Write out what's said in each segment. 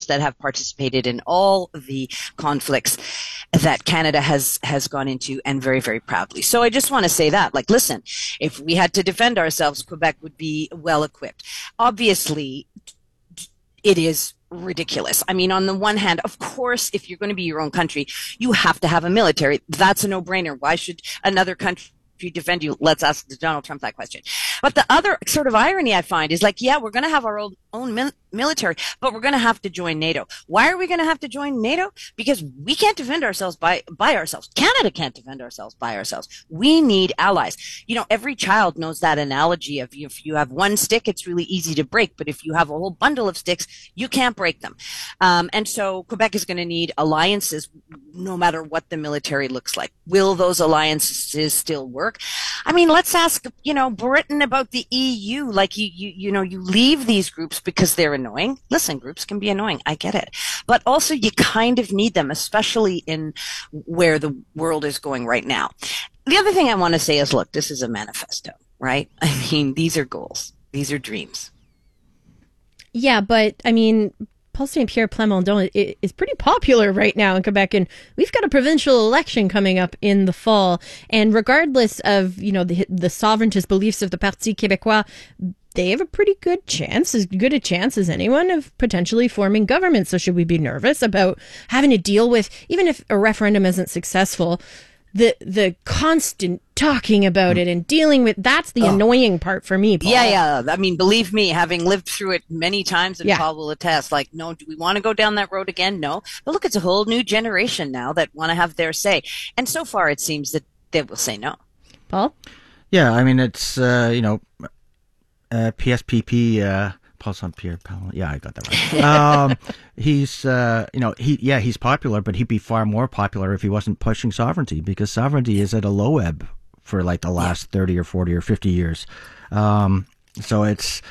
that have participated in all the conflicts that Canada has gone into, and very, very proudly. So I just want to say that, like, listen, if we had to defend ourselves, Quebec would be well equipped. Obviously, it is ridiculous. I mean, on the one hand, of course, if you're going to be your own country, you have to have a military. That's a no-brainer. Why should another country defend you? Let's ask Donald Trump that question. But the other sort of irony I find is, like, yeah, we're going to have our own military, but we're going to have to join NATO. Why are we going to have to join NATO? Because we can't defend ourselves by ourselves. Canada can't defend ourselves by ourselves. We need allies. You know, every child knows that analogy of, if you have one stick, it's really easy to break, but if you have a whole bundle of sticks, you can't break them. And so Quebec is going to need alliances no matter what the military looks like. Will those alliances still work? I mean, let's ask, Britain about the EU. Like, you leave these groups because they're annoying. Listen, groups can be annoying. I get it. But also you kind of need them, especially in where the world is going right now. The other thing I want to say is, look, this is a manifesto, right? I mean, these are goals. These are dreams. Yeah, but I mean, Paul Saint-Pierre Plamondon is pretty popular right now in Quebec, and we've got a provincial election coming up in the fall. And regardless of, the sovereigntist beliefs of the Parti Québécois, they have a pretty good chance, as good a chance as anyone, of potentially forming government. So should we be nervous about having to deal with, even if a referendum isn't successful, the constant talking about it and dealing with, that's the annoying part for me, Paul. Yeah. I mean, believe me, having lived through it many times, and Paul will attest, like, no, do we want to go down that road again? No. But look, it's a whole new generation now that want to have their say. And so far, it seems that they will say no. Paul? Yeah, I mean, it's, PSPP, Paul Saint-Pierre, yeah, I got that right. He's popular, but he'd be far more popular if he wasn't pushing sovereignty, because sovereignty is at a low ebb for like the last 30 or 40 or 50 years. So it's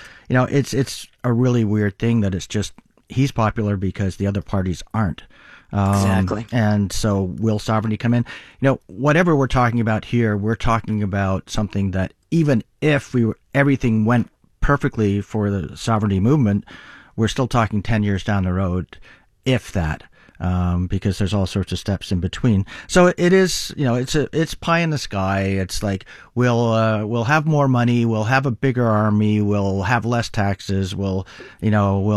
a really weird thing that it's just, he's popular because the other parties aren't. Exactly. And so will sovereignty come in? Whatever we're talking about here, we're talking about something that even if everything went perfectly for the sovereignty movement, we're still talking 10 years down the road, if that, because there's all sorts of steps in between. So it is, it's pie in the sky. It's like, we'll have more money, we'll have a bigger army, we'll have less taxes, we'll be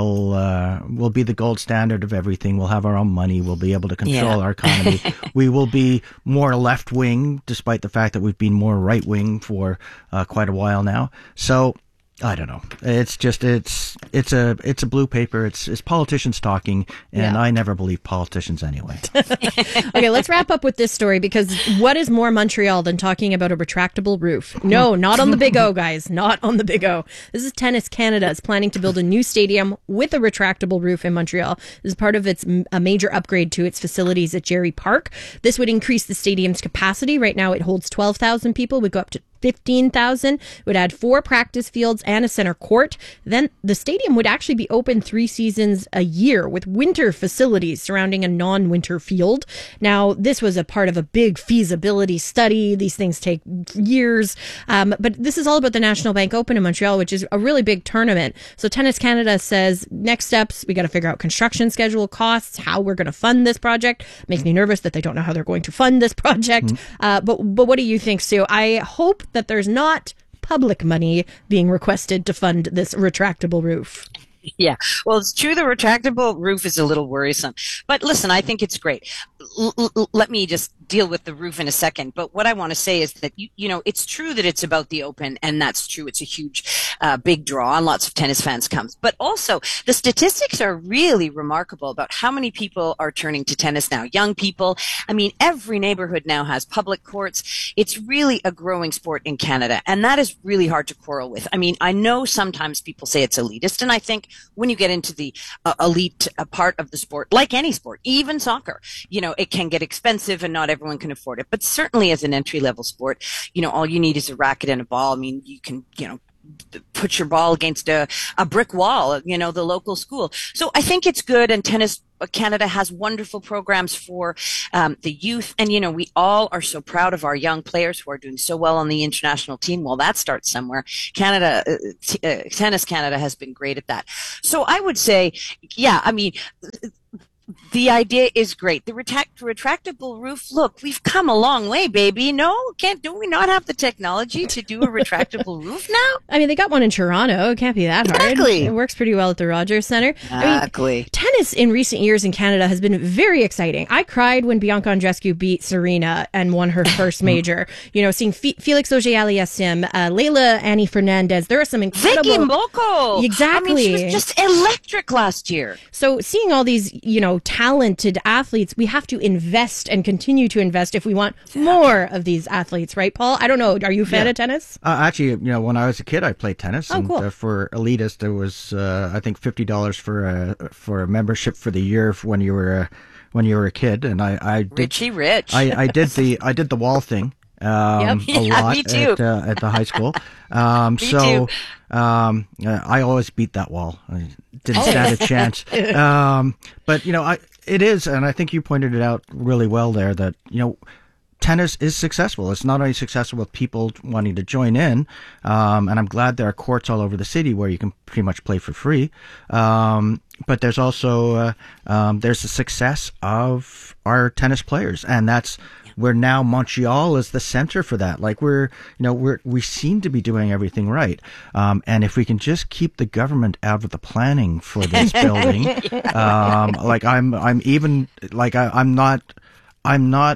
the gold standard of everything, we'll have our own money, we'll be able to control our economy. We will be more left wing, despite the fact that we've been more right wing for quite a while now. So I don't know. It's just it's a blue paper. It's politicians talking, and I never believe politicians anyway. Okay, let's wrap up with this story, because what is more Montreal than talking about a retractable roof? No, not on the Big O, guys. Not on the Big O. This is Tennis Canada is planning to build a new stadium with a retractable roof in Montreal. This is part of a major upgrade to its facilities at Gerry Park. This would increase the stadium's capacity. Right now, it holds 12,000 people. Would go up to 15,000, would add 4 practice fields and a center court. Then the stadium would actually be open 3 seasons a year with winter facilities surrounding a non-winter field. Now, this was a part of a big feasibility study. These things take years. But this is all about the National Bank Open in Montreal, which is a really big tournament. So Tennis Canada says, next steps, we got to figure out construction schedule, costs, how we're going to fund this project. Makes me nervous that they don't know how they're going to fund this project. But what do you think, Sue? I hope that there's not public money being requested to fund this retractable roof. Yeah, well, it's true. The retractable roof is a little worrisome, but listen, I think it's great. Let me just deal with the roof in a second. But what I want to say is that, it's true that it's about the Open, and that's true. It's a huge, big draw, and lots of tennis fans come. But also, the statistics are really remarkable about how many people are turning to tennis now. Young people. I mean, every neighborhood now has public courts. It's really a growing sport in Canada, and that is really hard to quarrel with. I mean, I know sometimes people say it's elitist, and I think when you get into the elite part of the sport, like any sport, even soccer, it can get expensive and not everyone can afford it. But certainly as an entry-level sport, all you need is a racket and a ball. I mean, you can, put your ball against a brick wall, the local school. So I think it's good. And Tennis Canada has wonderful programs for the youth. And, we all are so proud of our young players who are doing so well on the international team. Well, that starts somewhere. Tennis Canada has been great at that. So I would say, the idea is great. The retractable roof, look, we've come a long way, baby. No, do we not have the technology to do a retractable roof now? I mean, they got one in Toronto. It can't be that hard. Exactly. It works pretty well at the Rogers Centre. Exactly. Tennis in recent years in Canada has been very exciting. I cried when Bianca Andreescu beat Serena and won her first major. Seeing Felix Auger-Aliassime, Leila Annie Fernandez. There are some incredible... Vicky Mboko. Exactly. She was just electric last year. So seeing all these, talented athletes, we have to invest and continue to invest if we want more of these athletes, right, Paul? I don't know. Are you a fan of tennis? Actually, when I was a kid, I played tennis. Oh, cool. For elitists, there was, I think, $50 for a membership for the year when you were a kid, and I did. Richie Rich. I did the wall thing. A lot me too. At the high school. Too. I always beat that wall. I didn't stand a chance. But it is, and I think you pointed it out really well there that tennis is successful. It's not only successful with people wanting to join in, and I'm glad there are courts all over the city where you can pretty much play for free. But there's also there's the success of our tennis players, and that's where now Montreal is the center for that. Like we seem to be doing everything right, and if we can just keep the government out of the planning for this building, I'm not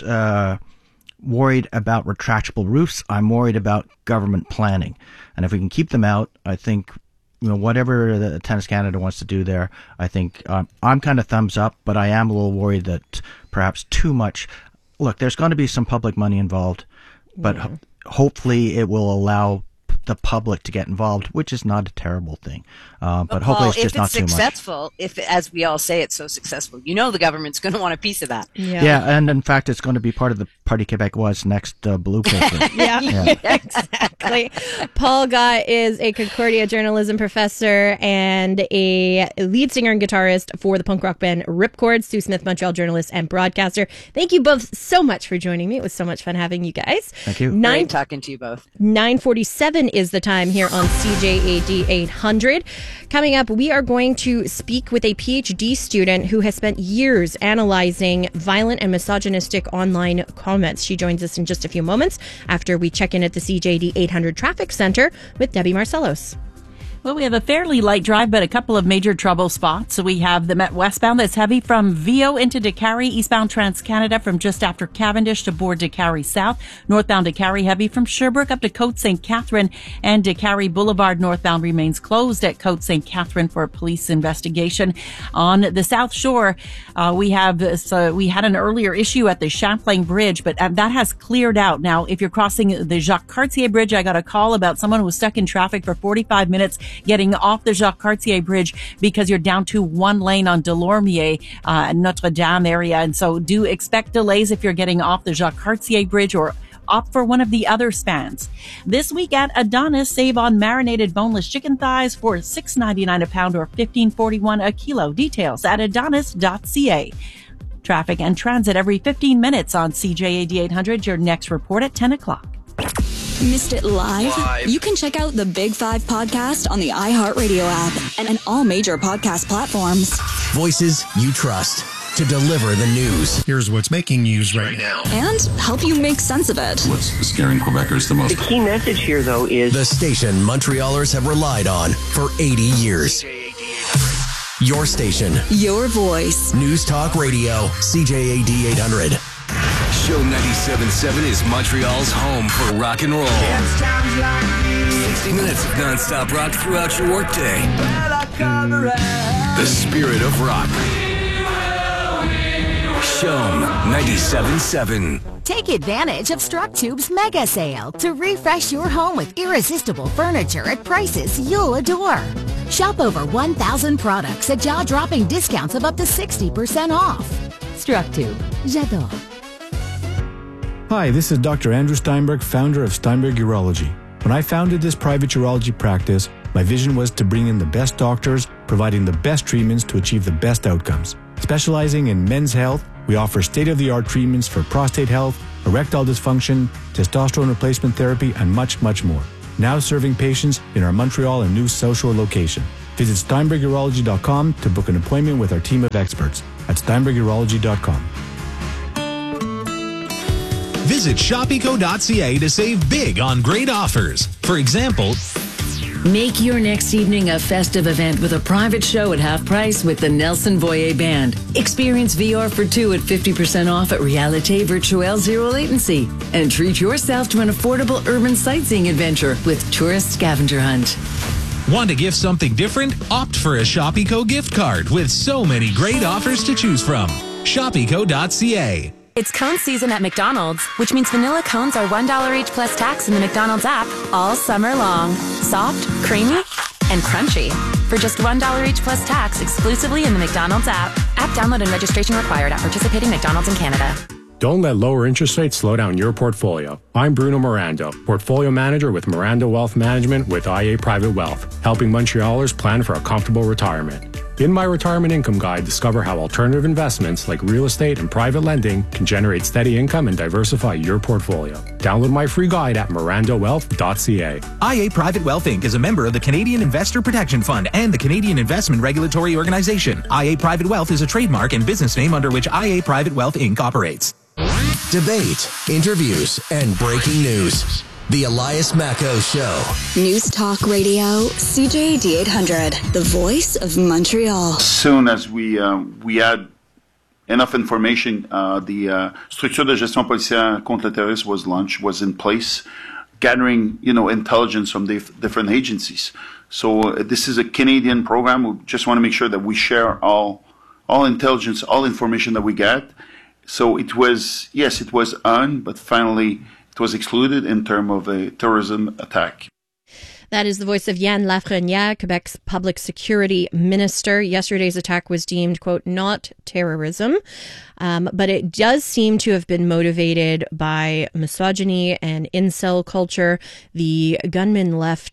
worried about retractable roofs. I'm worried about government planning, and if we can keep them out, I think. Whatever the Tennis Canada wants to do there, I think I'm kind of thumbs up, but I am a little worried that perhaps too much. Look, there's going to be some public money involved, but hopefully it will allow the public to get involved, which is not a terrible thing. But Paul, hopefully it's just not too much. If it's successful, as we all say, it's so successful, the government's going to want a piece of that. Yeah, and in fact, it's going to be part of the Parti Québécois' next blue paper. yeah, exactly. Paul Gott is a Concordia journalism professor and a lead singer and guitarist for the punk rock band Ripcord. Stu Smith, Montreal journalist and broadcaster. Thank you both so much for joining me. It was so much fun having you guys. Thank you. Great talking to you both. 9:47 is the time here on CJAD 800. Coming up, we are going to speak with a PhD student who has spent years analyzing violent and misogynistic online comments. She joins us in just a few moments after we check in at the CJAD 800 Traffic Center with Debbie Marcellos. Well, we have a fairly light drive, but a couple of major trouble spots. So we have the Met westbound that's heavy from Vio into Décarie, eastbound Trans-Canada from just after Cavendish to board Décarie South. Northbound Décarie heavy from Sherbrooke up to Côte St. Catherine, and Décarie Boulevard northbound remains closed at Côte St. Catherine for a police investigation. On the South Shore, we had an earlier issue at the Champlain Bridge, but that has cleared out. Now, if you're crossing the Jacques Cartier Bridge, I got a call about someone who was stuck in traffic for 45 minutes getting off the Jacques Cartier Bridge because you're down to one lane on Delormier, Notre Dame area. And so do expect delays if you're getting off the Jacques Cartier Bridge or opt for one of the other spans. This week at Adonis, save on marinated boneless chicken thighs for $6.99 a pound or $15.41 a kilo. Details at adonis.ca. Traffic and transit every 15 minutes on CJAD 800. Your next report at 10 o'clock. Missed it live? You can check out the Big Five podcast on the iHeartRadio app and all major podcast platforms. Voices you trust to deliver the news. Here's what's making news right now. And help you make sense of it. What's scaring Quebecers the most? The key message here, though, is the station Montrealers have relied on for 80 years. Your station. Your voice. News Talk Radio. CJAD 800. Show 97.7 is Montreal's home for rock and roll. 60 minutes of non-stop rock throughout your workday. The spirit of rock. Show 97.7. Take advantage of Structube's mega sale to refresh your home with irresistible furniture at prices you'll adore. Shop over 1,000 products at jaw-dropping discounts of up to 60% off. Structube. J'adore. Hi, this is Dr. Andrew Steinberg, founder of Steinberg Urology. When I founded this private urology practice, my vision was to bring in the best doctors, providing the best treatments to achieve the best outcomes. Specializing in men's health, we offer state-of-the-art treatments for prostate health, erectile dysfunction, testosterone replacement therapy, and much, much more. Now serving patients in our Montreal and New South Shore location. Visit SteinbergUrology.com to book an appointment with our team of experts at SteinbergUrology.com. Visit Shopico.ca to save big on great offers. For example, make your next evening a festive event with a private show at half price with the Nelson Voyer Band. Experience VR for two at 50% off at Realite Virtuelle Zero Latency. And treat yourself to an affordable urban sightseeing adventure with Tourist Scavenger Hunt. Want to gift something different? Opt for a Shopico gift card with so many great offers to choose from. Shopico.ca. It's cone season at McDonald's, which means vanilla cones are $1 each plus tax in the McDonald's app all summer long. Soft, creamy, and crunchy. For just $1 each plus tax exclusively in the McDonald's app. App download and registration required at participating McDonald's in Canada. Don't let lower interest rates slow down your portfolio. I'm Bruno Miranda, Portfolio Manager with Miranda Wealth Management with IA Private Wealth, helping Montrealers plan for a comfortable retirement. In my Retirement Income Guide, discover how alternative investments like real estate and private lending can generate steady income and diversify your portfolio. Download my free guide at mirandawealth.ca. IA Private Wealth Inc. is a member of the Canadian Investor Protection Fund and the Canadian Investment Regulatory Organization. IA Private Wealth is a trademark and business name under which IA Private Wealth Inc. operates. Debate, interviews, and breaking news. The Elias Macco Show. News Talk Radio, CJAD 800, the voice of Montreal. As soon as we had enough information, the Structure de Gestion Policière contre le Terrorisme was launched, was in place, gathering, intelligence from different agencies. So this is a Canadian program. We just want to make sure that we share all intelligence, all information that we get. So it was on, but finally it was excluded in terms of a terrorism attack. That is the voice of Yann Lafrenière, Quebec's public security minister. Yesterday's attack was deemed, quote, not terrorism, but it does seem to have been motivated by misogyny and incel culture. The gunman left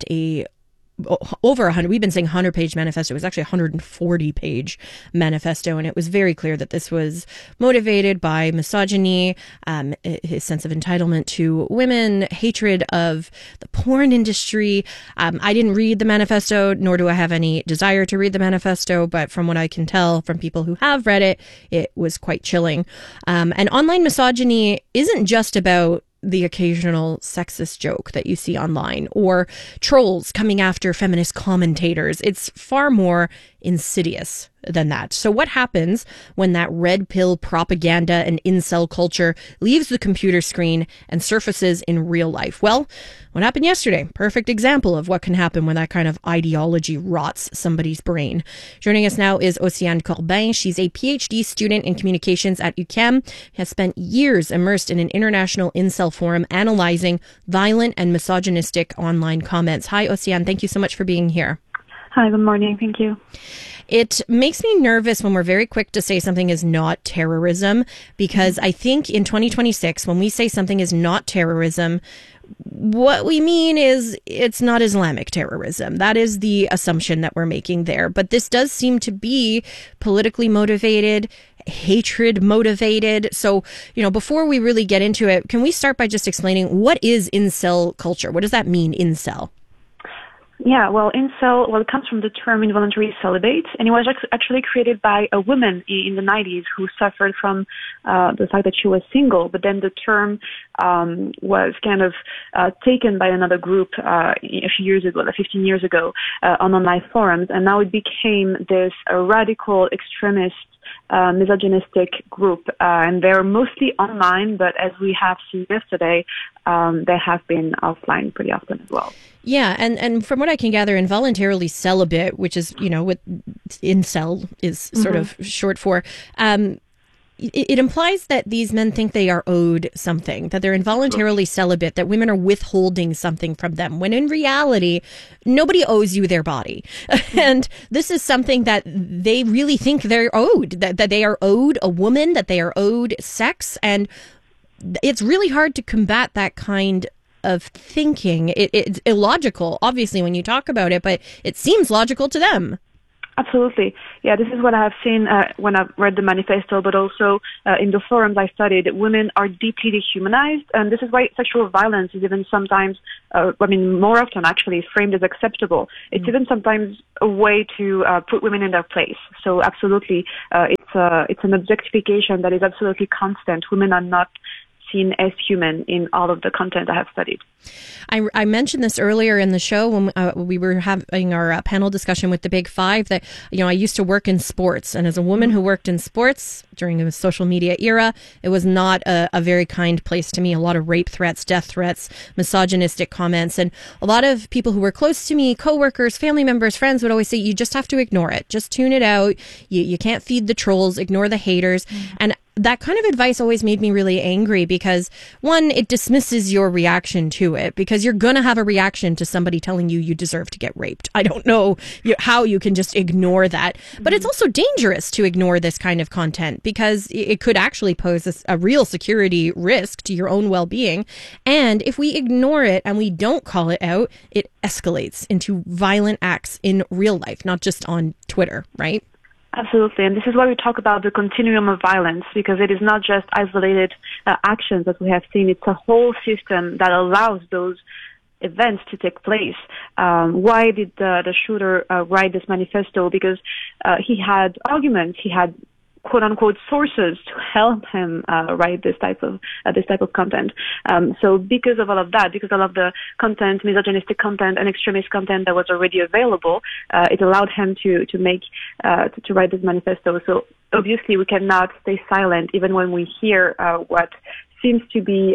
over 100, we've been saying 100-page manifesto. It was actually a 140-page manifesto, and it was very clear that this was motivated by misogyny, his sense of entitlement to women, hatred of the porn industry. I didn't read the manifesto, nor do I have any desire to read the manifesto, but from what I can tell from people who have read it, it was quite chilling. And online misogyny isn't just about the occasional sexist joke that you see online or trolls coming after feminist commentators. It's far more insidious than that. So what happens when that red pill propaganda and incel culture leaves the computer screen and surfaces in real life? Well, what happened yesterday? Perfect example of what can happen when that kind of ideology rots somebody's brain. Joining us now is Océane Corbin. She's a PhD student in communications at UQAM, has spent years immersed in an international incel forum analyzing violent and misogynistic online comments. Hi, Océane. Thank you so much for being here. Hi, good morning. Thank you. It makes me nervous when we're very quick to say something is not terrorism, because I think in 2026, when we say something is not terrorism, what we mean is it's not Islamic terrorism. That is the assumption that we're making there. But this does seem to be politically motivated, hatred motivated. So, before we really get into it, can we start by just explaining what is incel culture? What does that mean, incel? Yeah, incel, it comes from the term involuntary celibate, and it was actually created by a woman in the 90s who suffered from the fact that she was single, but then the term was kind of taken by another group a few years ago, 15 years ago, on online forums, and now it became this radical extremist misogynistic group, and they're mostly online, but as we have seen yesterday, they have been offline pretty often as well. Yeah, and from what I can gather, involuntarily celibate, which is, what incel is sort of short for, it implies that these men think they are owed something, that they're involuntarily celibate, that women are withholding something from them, when in reality, nobody owes you their body. And this is something that they really think they're owed, that they are owed a woman, that they are owed sex, and it's really hard to combat that kind of thinking. It's illogical, obviously, when you talk about it, but it seems logical to them. Absolutely. Yeah, this is what I have seen when I've read the manifesto, but also in the forums I studied. Women are deeply dehumanized, and this is why sexual violence is even sometimes, more often actually, framed as acceptable. It's even sometimes a way to put women in their place. So absolutely, it's an objectification that is absolutely constant. Women are not seen as human in all of the content I have studied. I mentioned this earlier in the show when we were having our panel discussion with the Big Five that, I used to work in sports. And as a woman who worked in sports during the social media era, it was not a very kind place to me. A lot of rape threats, death threats, misogynistic comments. And a lot of people who were close to me, coworkers, family members, friends would always say, you just have to ignore it. Just tune it out. You can't feed the trolls, ignore the haters. And that kind of advice always made me really angry because, one, it dismisses your reaction to it because you're going to have a reaction to somebody telling you deserve to get raped. I don't know how you can just ignore that. But it's also dangerous to ignore this kind of content because it could actually pose a real security risk to your own well-being. And if we ignore it and we don't call it out, it escalates into violent acts in real life, not just on Twitter, right? Absolutely, and this is why we talk about the continuum of violence, because it is not just isolated actions that we have seen. It's a whole system that allows those events to take place. Why did the shooter write this manifesto? Because he had arguments, he had quote-unquote sources to help him write this type of content. So because of all of that, because all of the content, misogynistic content and extremist content that was already available, it allowed him to write this manifesto. So obviously we cannot stay silent even when we hear what seems to be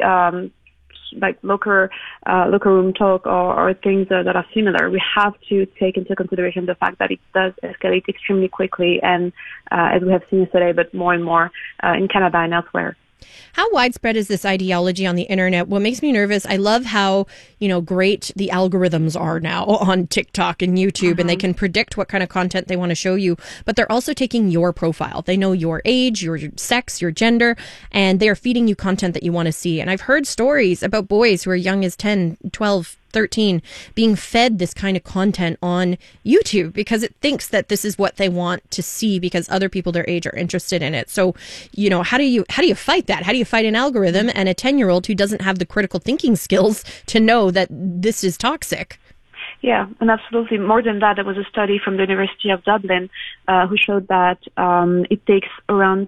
like locker room talk or things that are similar. We have to take into consideration the fact that it does escalate extremely quickly, and as we have seen today, but more and more in Canada and elsewhere. How widespread is this ideology on the internet? What makes me nervous, I love how, great the algorithms are now on TikTok and YouTube, and they can predict what kind of content they want to show you, but they're also taking your profile. They know your age, your sex, your gender, and they're feeding you content that you want to see. And I've heard stories about boys who are young as 10, 12, 13 being fed this kind of content on YouTube because it thinks that this is what they want to see because other people their age are interested in it. So, how do you fight that? How do you fight an algorithm and a 10-year-old who doesn't have the critical thinking skills to know that this is toxic? Yeah, and absolutely. More than that, there was a study from the University of Dublin who showed that it takes around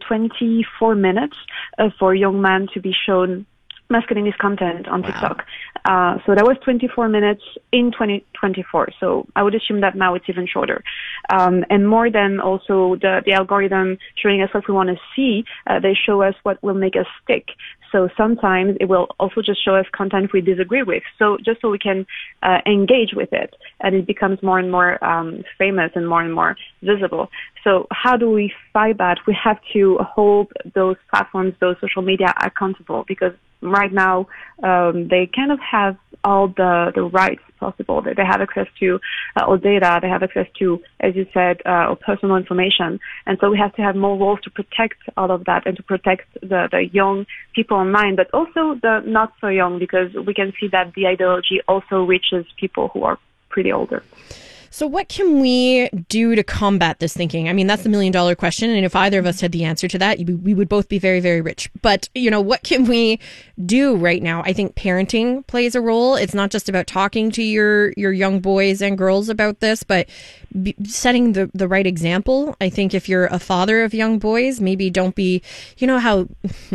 24 minutes for a young man to be shown masculinist content on TikTok. So that was 24 minutes in 2024. So I would assume that now it's even shorter. And more than also the algorithm showing us what we want to see, they show us what will make us stick. So sometimes it will also just show us content we disagree with. So just so we can engage with it, and it becomes more and more famous and more visible. So how do we fight that? We have to hold those platforms, those social media accountable, because right now they kind of have all the rights possible. They have access to all data. They have access to, as you said, personal information. And so we have to have more rules to protect all of that and to protect the young people online, but also the not so young, because we can see that the ideology also reaches people who are pretty older. So what can we do to combat this thinking? I mean, that's the $1 million question. And if either of us had the answer to that, we would both be very, very rich. But, what can we do right now? I think parenting plays a role. It's not just about talking to your young boys and girls about this, but setting the right example. I think if you're a father of young boys, maybe don't be, how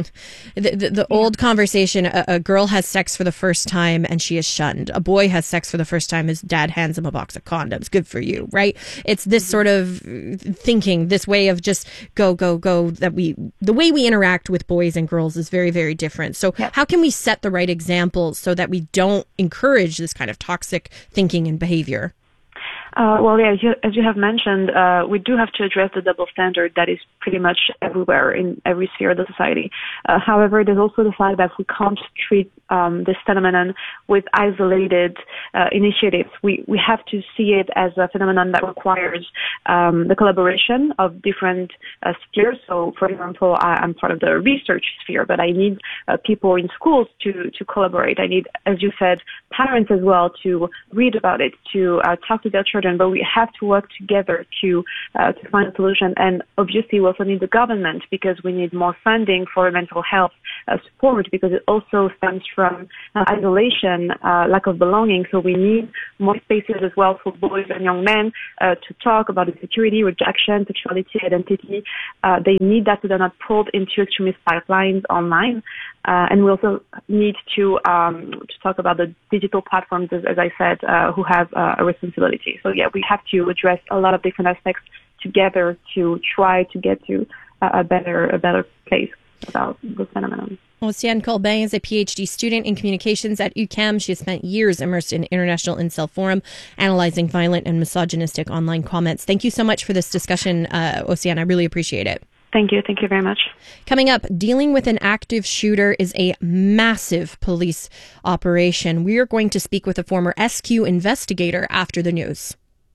the old conversation, a girl has sex for the first time and she is shunned. A boy has sex for the first time, his dad hands him a box of condoms. Good for you, right? It's this sort of thinking, this way of just go, that the way we interact with boys and girls is very, very different. So how can we set the right example so that we don't encourage this kind of toxic thinking and behavior? Well, yeah, as you have mentioned, we do have to address the double standard that is pretty much everywhere in every sphere of the society. However, there's also the fact that we can't treat this phenomenon with isolated initiatives. We have to see it as a phenomenon that requires the collaboration of different spheres. So, for example, I'm part of the research sphere, but I need people in schools to collaborate. I need, as you said, parents as well to read about it, to talk to their children. But we have to work together to find a solution. And obviously, we also need the government because we need more funding for mental health support because it also stems from isolation, lack of belonging. So we need more spaces as well for boys and young men to talk about insecurity, rejection, sexuality, identity. They need that so they're not pulled into extremist pipelines online. And we also need to talk about the digital platforms, as I said, who have a responsibility. So, yeah, we have to address a lot of different aspects together to try to get to a better place about this phenomenon. Oceane Colbin is a PhD student in communications at UQAM. She has spent years immersed in International Incel Forum, analyzing violent and misogynistic online comments. Thank you so much for this discussion, Oceane. I really appreciate it. Thank you. Thank you very much. Coming up, dealing with an active shooter is a massive police operation. We are going to speak with a former SQ investigator after the news.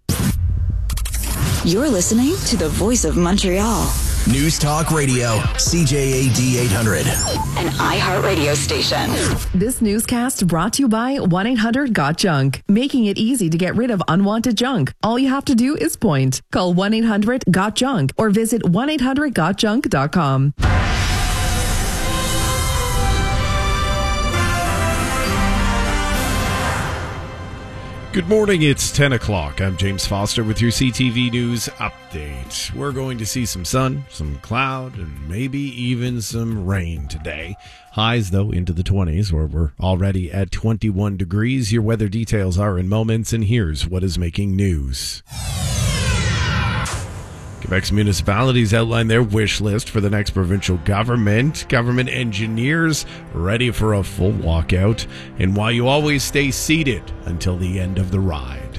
You're listening to the Voice of Montreal. News Talk Radio, CJAD 800. An iHeartRadio station. This newscast brought to you by 1-800-GOT-JUNK, making it easy to get rid of unwanted junk. All you have to do is point. Call 1-800-GOT-JUNK or visit 1-800-GOTJUNK.com. Good morning, it's 10 o'clock. I'm James Foster with your CTV News Update. We're going to see some sun, some cloud, and maybe even some rain today. Highs, though, into the 20s, where we're already at 21 degrees. Your weather details are in moments, and here's what is making news. Quebec's municipalities outlined their wish list for the next provincial government. Government engineers ready for a full walkout, and why you always stay seated until the end of the ride.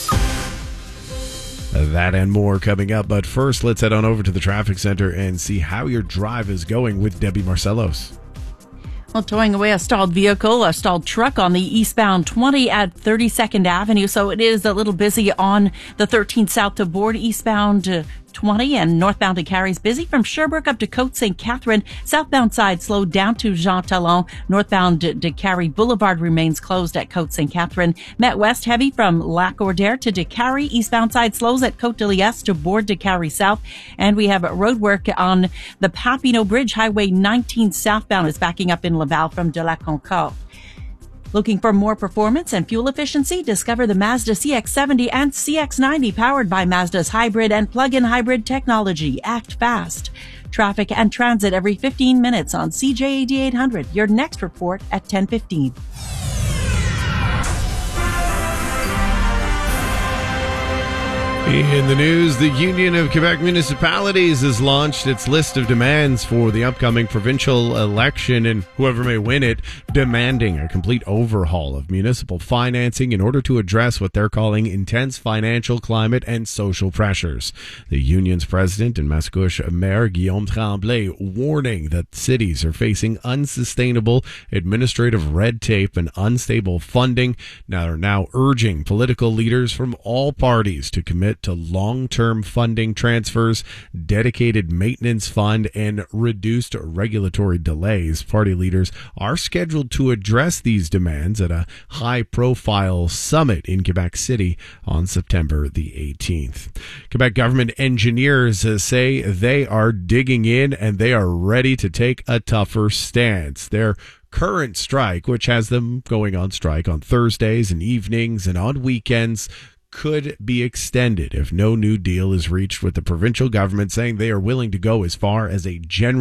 That and more coming up, but first let's head on over to the traffic center and see how your drive is going with Debbie Marcellos. Well, towing away a stalled vehicle, a stalled truck on the eastbound 20 at 32nd Avenue. So it is a little busy on the 13th south to Board eastbound 20 and northbound to Carrie's busy from Sherbrooke up to Côte St. Catherine. Southbound side slowed down to Jean Talon. Northbound to Carrie Boulevard remains closed at Côte St. Catherine. Met West heavy from Lac-Audière to Carrie. Eastbound side slows at Côte de Liesse to Board to Carrie South. And we have road work on the Papineau Bridge. Highway 19 southbound is backing up in Laval from de la Concorde. Looking for more performance and fuel efficiency? Discover the Mazda CX-70 and CX-90 powered by Mazda's hybrid and plug-in hybrid technology. Act fast. Traffic and transit every 15 minutes on CJAD 800. Your next report at 10:15. In the news, the Union of Quebec Municipalities has launched its list of demands for the upcoming provincial election, and whoever may win it, demanding a complete overhaul of municipal financing in order to address what they're calling intense financial climate and social pressures. The union's president and Mascouche Mayor Guillaume Tremblay warning that cities are facing unsustainable administrative red tape and unstable funding. Now are now urging political leaders from all parties to commit to long-term funding transfers, dedicated maintenance fund, and reduced regulatory delays. Party leaders are scheduled to address these demands at a high-profile summit in Quebec City on September the 18th. Quebec government engineers say they are digging in and they are ready to take a tougher stance. Their current strike, which has them going on strike on Thursdays and evenings and on weekends, could be extended if no new deal is reached, with the provincial government saying they are willing to go as far as a general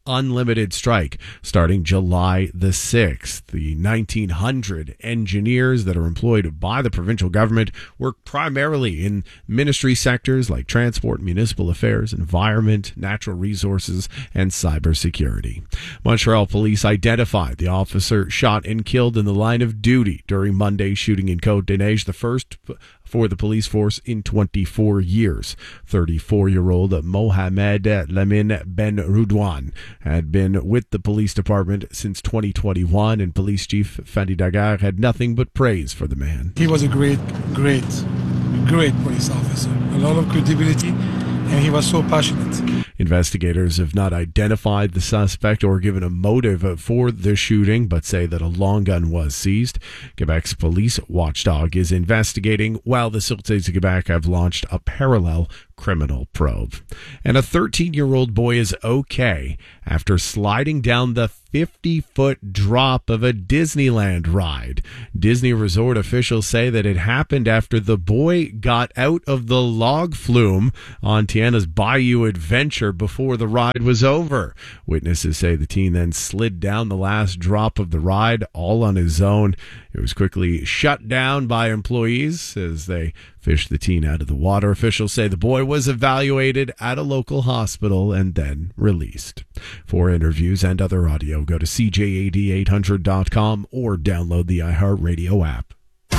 unlimited strike starting July the 6th. The 1,900 engineers that are employed by the provincial government work primarily in ministry sectors like transport, municipal affairs, environment, natural resources, and cybersecurity. Montreal police identified the officer shot and killed in the line of duty during Monday's shooting in Côte-des-Neiges, the first for the police force in 24 years. 34-year-old Mohamed Lamine Ben Roudouane had been with the police department since 2021, and police chief Fadi Daguerre had nothing but praise for the man. He was a great police officer. A lot of credibility, and he was so passionate. Investigators have not identified the suspect or given a motive for the shooting, but say that a long gun was seized. Quebec's police watchdog is investigating, while the Sûreté du Québec have launched a parallel criminal probe. And a 13-year-old boy is okay after sliding down the 50-foot drop of a Disneyland ride. Disney Resort officials say that it happened after the boy got out of the log flume on Tiana's Bayou Adventure before the ride was over. Witnesses say the teen then slid down the last drop of the ride all on his own. It was quickly shut down by employees as they fished the teen out of the water. Officials say the boy was evaluated at a local hospital and then released. For interviews and other audio, go to CJAD800.com or download the iHeartRadio app.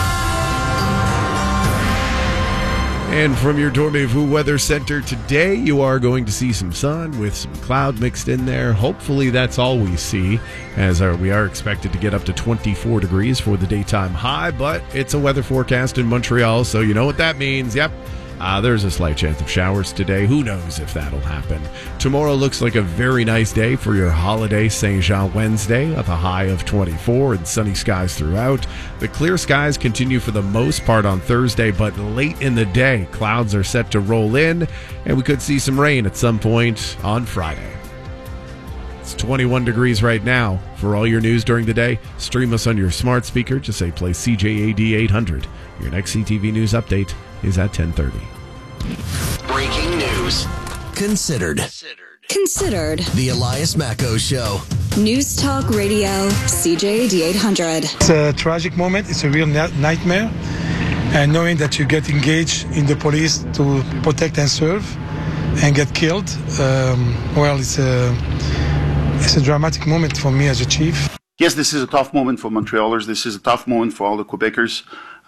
And from your Dormez-vous Weather Center today, you are going to see some sun with some cloud mixed in there. Hopefully that's all we see, as we are expected to get up to 24 degrees for the daytime high, but it's a weather forecast in Montreal, so you know what that means. Yep. There's a slight chance of showers today. Who knows if that'll happen. Tomorrow looks like a very nice day for your holiday Saint-Jean Wednesday with a high of 24 and sunny skies throughout. The clear skies continue for the most part on Thursday, but late in the day, clouds are set to roll in, and we could see some rain at some point on Friday. It's 21 degrees right now. For all your news during the day, stream us on your smart speaker. Just say play CJAD 800. Your next CTV News update is at 10:30. Breaking news. Considered. The Elias Macko Show. News Talk Radio, CJAD 800. It's a tragic moment. It's a real nightmare. And knowing that you get engaged in the police to protect and serve and get killed, it's a dramatic moment for me as a chief. Yes, this is a tough moment for Montrealers. This is a tough moment for all the Quebecers.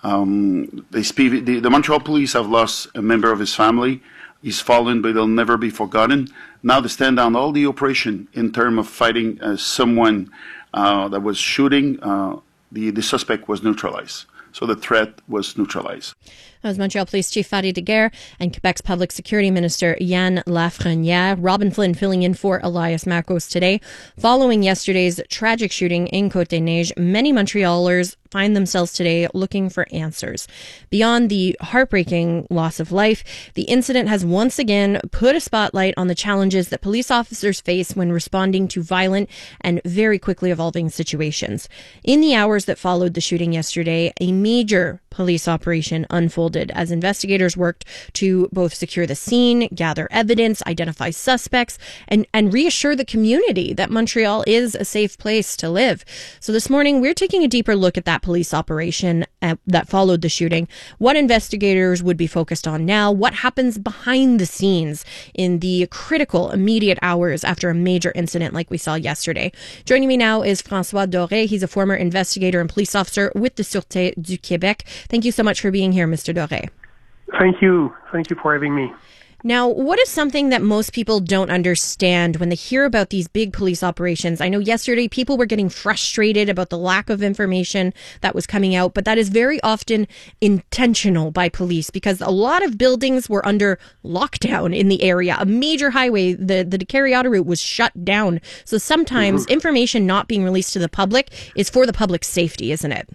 The Montreal police have lost a member of his family. He's fallen, but he'll never be forgotten. Now they stand down all the operation in terms of fighting someone that was shooting. The suspect was neutralized. So the threat was neutralized. That was Montreal Police Chief Fadi Daguerre and Quebec's Public Security Minister Yann Lafrenière. Robin Flynn filling in for Elias Mackos today. Following yesterday's tragic shooting in Côte-des-Neiges, many Montrealers find themselves today looking for answers. Beyond the heartbreaking loss of life, the incident has once again put a spotlight on the challenges that police officers face when responding to violent and very quickly evolving situations. In the hours that followed the shooting yesterday, a major police operation unfolded as investigators worked to both secure the scene, gather evidence, identify suspects, and reassure the community that Montreal is a safe place to live. So this morning, we're taking a deeper look at that police operation that followed the shooting, what investigators would be focused on now, what happens behind the scenes in the critical immediate hours after a major incident like we saw yesterday. Joining me now is François Doré. He's a former investigator and police officer with the Sûreté du Québec. Thank you so much for being here, Mr. Doré. Thank you. Thank you for having me. Now, what is something that most people don't understand when they hear about these big police operations? I know yesterday people were getting frustrated about the lack of information that was coming out, but that is very often intentional by police because a lot of buildings were under lockdown in the area. A major highway, the Décarie Autoroute, was shut down. So sometimes information not being released to the public is for the public's safety, isn't it?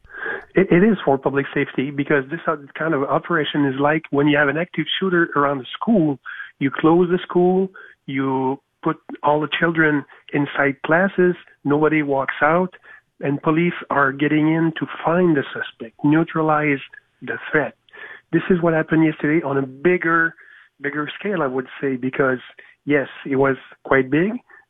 It is for public safety because this kind of operation is like when you have an active shooter around the school, you close the school, you put all the children inside classes, nobody walks out, and police are getting in to find the suspect, neutralize the threat. This is what happened yesterday on a bigger scale, I would say, because yes, it was quite big.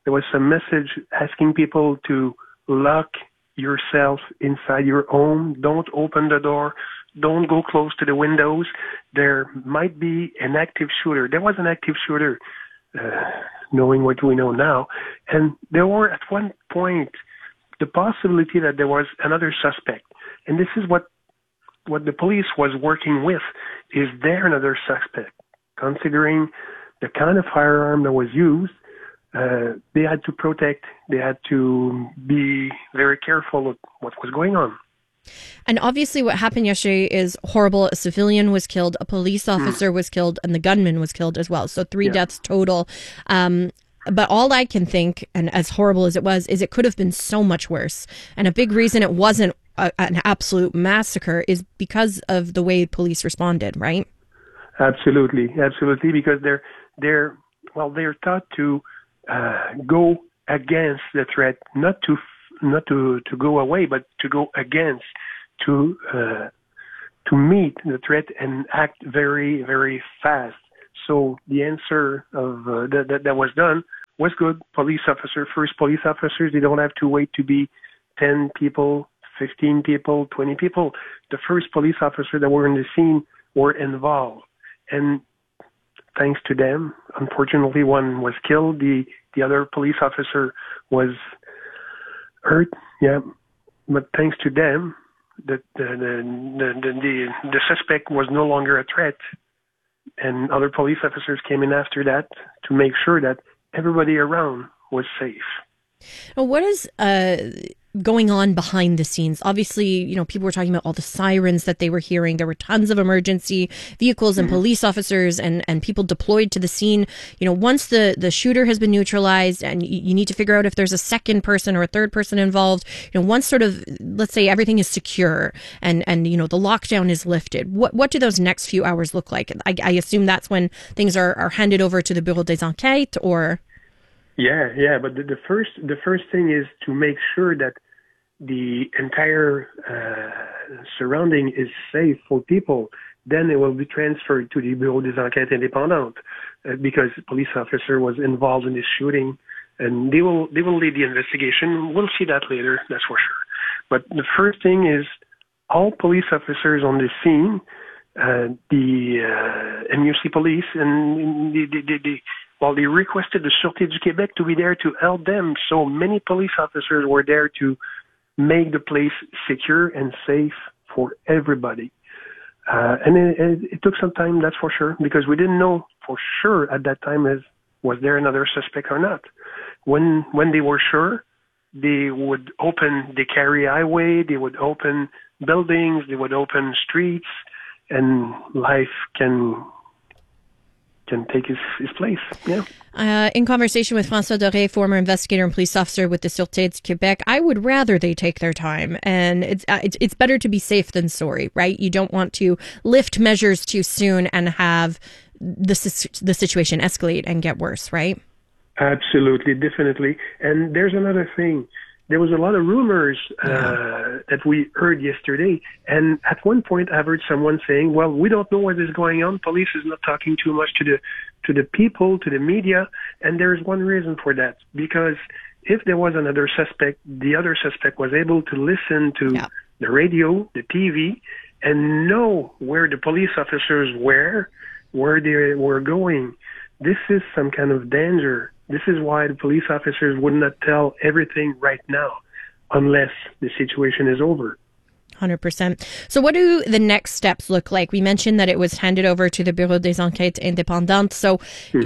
there was some message asking people to lock yourself inside your home. Don't open the door. Don't go close to the windows. There might be an active shooter. There was an active shooter, knowing what we know now. And there were at one point the possibility that there was another suspect. And this is what the police was working with. Is there another suspect? Considering the kind of firearm that was used, they had to protect, they had to be very careful of what was going on. And obviously what happened yesterday is horrible. A civilian was killed, a police officer was killed, and the gunman was killed as well. So 3 deaths total. But all I can think, and as horrible as it was, is it could have been so much worse. And a big reason it wasn't an absolute massacre is because of the way police responded, right? Absolutely, because they're taught to go against the threat, not to go away, but to go against, to meet the threat and act very, very fast. So the answer of that was done was good. First police officers, they don't have to wait to be 10 people, 15 people, 20 people. The first police officers that were in the scene were involved. And thanks to them, unfortunately, one was killed. The other police officer was hurt. Yeah, but thanks to them, the suspect was no longer a threat, and other police officers came in after that to make sure that everybody around was safe. What is going on behind the scenes? Obviously, people were talking about all the sirens that they were hearing. There were tons of emergency vehicles and police officers and people deployed to the scene. Once the shooter has been neutralized and you need to figure out if there's a second person or a third person involved, once sort of, let's say everything is secure and the lockdown is lifted, what do those next few hours look like? I assume that's when things are handed over to the Bureau des Enquêtes, or... Yeah, but the first thing is to make sure that the entire surrounding is safe for people. Then it will be transferred to the Bureau des Enquêtes Indépendantes because the police officer was involved in this shooting, and they will lead the investigation. We'll see that later, that's for sure. But the first thing is all police officers on the scene, the MUC police, and they requested the Sûreté du Québec to be there to help them. So many police officers were there to make the place secure and safe for everybody. And it took some time, that's for sure, because we didn't know for sure at that time was there another suspect or not. When they were sure, they would open the Carrie Highway, they would open buildings, they would open streets, and life can take his place. Yeah. In conversation with François Doré, former investigator and police officer with the Sûreté du Québec, I would rather they take their time, and it's better to be safe than sorry, right? You don't want to lift measures too soon and have the situation escalate and get worse, right? Absolutely, definitely. And there's another thing. There was a lot of rumors that we heard yesterday, and at one point I heard someone saying, well, we don't know what is going on. Police is not talking too much to the people, to the media, and there's one reason for that. Because if there was another suspect, the other suspect was able to listen to the radio, the TV, and know where the police officers were, where they were going. This is some kind of danger. This is why the police officers would not tell everything right now unless the situation is over. 100%. So what do the next steps look like? We mentioned that it was handed over to the Bureau des Enquêtes Indépendantes. So,